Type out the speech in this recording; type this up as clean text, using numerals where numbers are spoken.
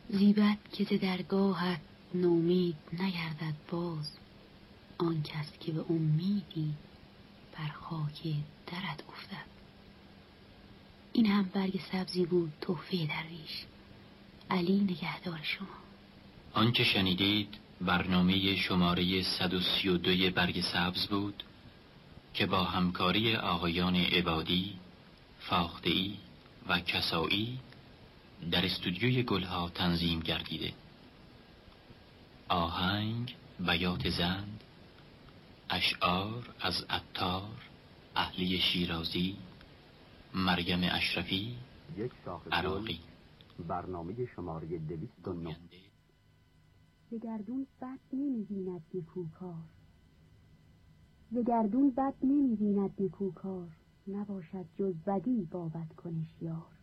زیبد که ز درگاهت نومید نگردد باز، آن کس که به امیدی بر خاک درت افتد. این هم برگ سبزی بود تحفه درویش. علی نگهدار شما. آنچه شنیدید برنامه شماره 132 برگ سبز بود که با همکاری آقایان عبادی، فاخته‌ای و کسایی در استودیوی گلها تنظیم گردیده. آهنگ بیات زند، اشعار از عطار، اهلی شیرازی، مریم اشرفی، عراقی. برنامه شماره 209. به گردون بد نمی‌بیند نیکوکار، به گردون بد نمی‌بیند نیکوکار، نباشد جز بدی با بدکنش یار.